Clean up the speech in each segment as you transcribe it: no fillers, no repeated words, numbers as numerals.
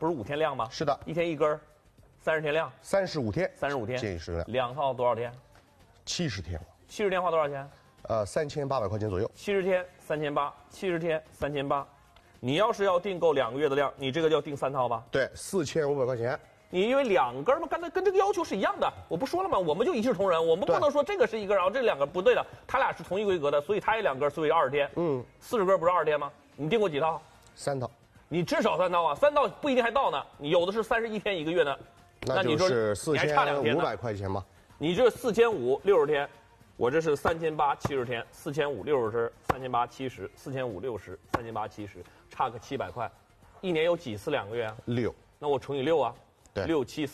不是5天量吗？ 是的 ，1天1根儿，30天量 ，35天 ，35天建议食量 ，2套多少天 ？70天了 ？70天花多少钱 ？3800块钱左右。 70天3800，70天3800。你要是要订购2个月的量，你这个要订3套吧？ 对，4500块钱。 你因为2根嘛，刚才跟这个要求是一样的，我不说了吗？我们就一视同仁，我们不能说这个是1根，然后这2根不对的，他俩是同一规格的，所以他也2根，所以20天。40根不是20天吗？你订过几套 ？3套。 你至少3套啊，3套不一定还到呢。你有的是31天1个月呢， 那你说是你还差2天呢 4500块钱吗？ 你这450060天，我这是3870天，4560，3870，4560，3870，3870，差个700块，一年有几次2个月啊 ？6。 那我乘以6啊。 对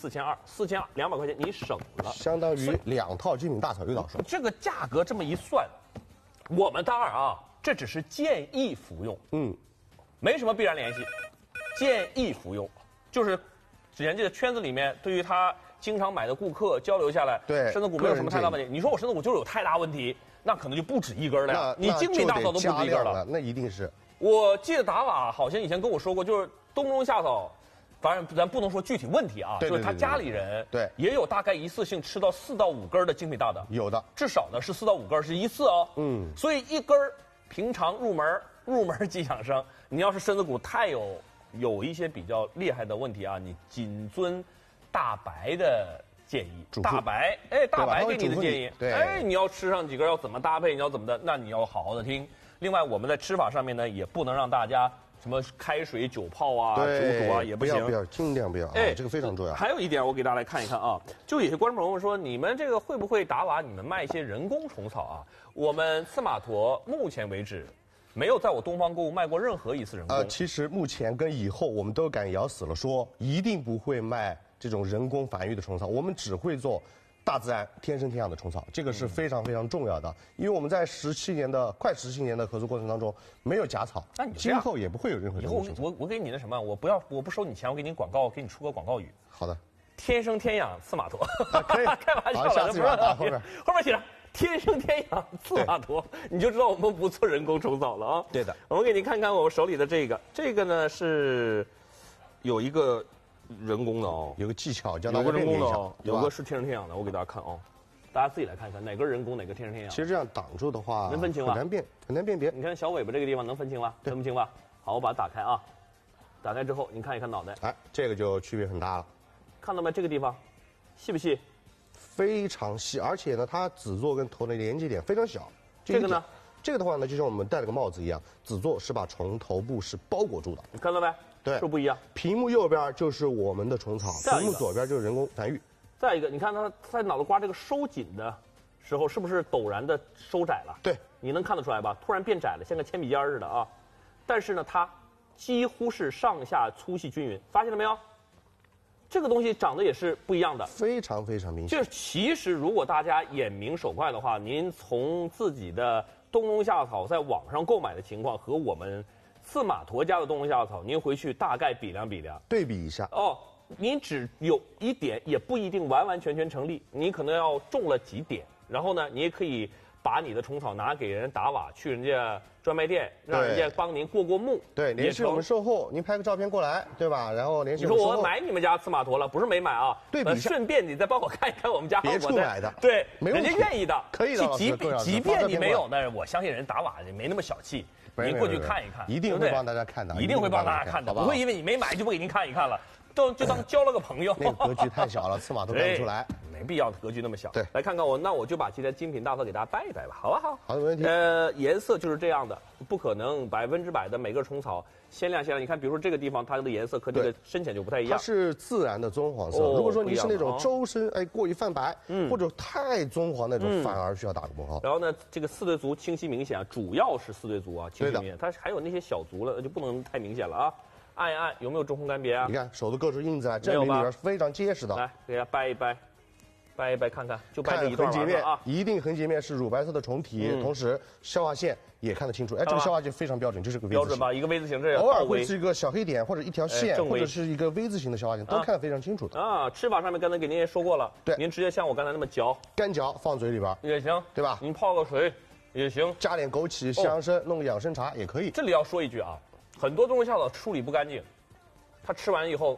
，6、7、4200块钱你省了， 相当于2套精品大草，于老师。 这个价格这么一算，我们当然啊，这只是建议服用，没什么必然联系，建议服用，就是人家的圈子里面对于他经常买的顾客交流下来， 对身子骨没有什么太大问题。你说我身子骨就是有太大问题，那可能就不止1根了呀。你精品大草都不止1根了， 那一定是。 我记得达瓦好像以前跟我说过，就是冬中夏草。当然，咱不能说具体问题啊，就是他家里人也有大概一次性吃到4到5根的精品大的， 有的， 至少呢是4到5根是一次哦。所以1根平常入门即养生。你要是身子骨太有一些比较厉害的问题啊，你谨遵大白的建议。大白给你的建议，你要吃上几根要怎么搭配，你要怎么的，那你要好好的听。另外，我们在吃法上面呢，也不能让大家。什么开水久泡啊、煮啊也不行， 不要，尽量不要。这个非常重要。 还有一点，我给大家来看一看啊，就有些观众朋友说，你们这个会不会达瓦？你们卖一些人工虫草啊？我们刺马驼目前为止没有在我东方购物卖过任何一次人工。 其实目前跟以后，我们都敢咬死了说，一定不会卖这种人工繁育的虫草，我们只会做。大自然天生天养的虫草，这个是非常非常重要的，因为我们在快17年的合作过程当中没有假草， 那你今后也不会有任何。 以后我给你那什么，我不收你钱，我给你广告，给你出个广告语。 好的， 天生天养刺马驼， 可以开玩笑了， 这不是后面写着天生天养刺马驼，你就知道我们不做人工虫草了啊。 对的， 我们给您看看我们手里的这个呢是有一个。人工的哦， 有个技巧，有个人工的哦，有个是天生天养的，我给大家看哦，大家自己来看一看哪个人工哪个天生天养。 其实这样挡住的话， 能分清吗？ 很难辨别。 你看小尾巴这个地方能分清吗？分不清吧？好，我把它打开啊，打开之后你看一看脑袋， 这个就区别很大了， 看到没？这个地方细不细？ 非常细，而且呢，它子座跟头的连接点非常小。 这个呢？ 这个的话呢，就像我们戴了个帽子一样，子座是把虫头部是包裹住的。 你看到没？ 对， 是不一样。 屏幕右边就是我们的虫草，屏幕左边就是人工繁育。 再一个，你看它在脑袋瓜这个收紧的时候，是不是陡然的收窄了？ 对， 你能看得出来吧？突然变窄了，像个铅笔尖似的啊。但是呢，它几乎是上下粗细均匀，发现了没有？这个东西长得也是不一样的， 非常非常明显。 就是其实如果大家眼明手快的话，您从自己的冬虫夏草在网上购买的情况和我们刺马驼家的冬虫夏草，您回去大概比量对比一下哦。您只有一点也不一定完完全全成立，你可能要种了几点，然后呢，你也可以把你的虫草拿给人达瓦，去人家专卖店，让人家帮您过目。 对，联系我们售后，您拍个照片过来，对吧？然后联系我们售后。 你说我买你们家刺马驼了，不是没买啊， 对比顺便你再帮我看一看我们家别处买的， 对， 没问题， 人家愿意的， 可以的。 即便你没有，但是我相信人达瓦也没那么小气，您过去看一看， 一定会帮大家看的， 一定会帮大家看的，不会因为你没买就不给您看一看了。就当交了个朋友， 那个格局太小了，刺马都看不出来， 没必要格局那么小。 对， 来看看我，那我就把今天精品大草给大家掰一掰吧，好不好？ 好的，没问题。 颜色就是这样的，不可能100%的每个虫草鲜亮。你看，比如说这个地方，它的颜色和这个深浅就不太一样。 它是自然的棕黄色。如果说你是那种周身过于泛白，或者太棕黄那种，反而需要打个问号。 然后呢，这个四对足清晰明显，主要是四对足啊，清晰明显。它还有那些小足了，就不能太明显了啊。按一按，有没有中红干瘪啊？ 你看手的各处印子啊，证明里边非常结实的。 来，给大家掰一掰，掰一掰看看，就掰这一段横截面啊。 一定横截面是乳白色的虫体，同时消化线也看得清楚。这个消化线非常标准，就是个 V 字形。 标准吧，一个 V 字形，这偶尔会是一个小黑点或者一条线，或者是一个 V 字形的消化线，都看得非常清楚的。 啊，吃法上面刚才给您也说过了， 对， 您直接像我刚才那么嚼， 干嚼放嘴里边也行， 对吧？ 您泡个水也行， 加点枸杞、香参，弄个养生茶也可以。 这里要说一句啊，很多冬虫夏草处理不干净。它吃完以后